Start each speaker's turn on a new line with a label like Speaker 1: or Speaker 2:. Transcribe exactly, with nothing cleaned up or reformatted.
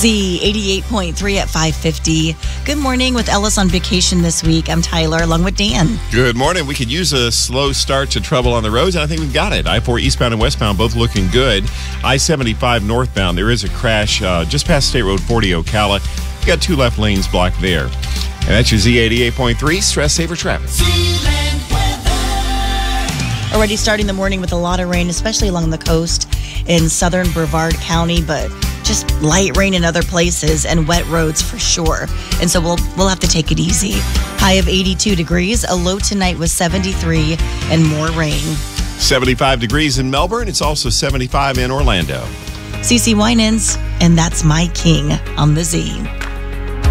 Speaker 1: Z eighty-eight point three at five fifty. Good morning with Ellis on vacation this week. I'm Tyler along with Dan.
Speaker 2: Good morning. We could use a slow start to trouble on the roads, and I think we've got it. I four eastbound and westbound both looking good. I seventy-five northbound, there is a crash uh, just past State Road forty Ocala. You got two left lanes blocked there. And that's your Z eighty-eight point three Stress Saver Traffic.
Speaker 1: Already starting the morning with a lot of rain, especially along the coast in southern Brevard County, but just light rain in other places and wet roads for sure. And so we'll we'll have to take it easy. High of eighty-two degrees. A low tonight was seventy-three and more rain.
Speaker 2: seventy-five degrees in Melbourne. It's also seventy-five in Orlando.
Speaker 1: CeCe Winans, and that's My King on the Z.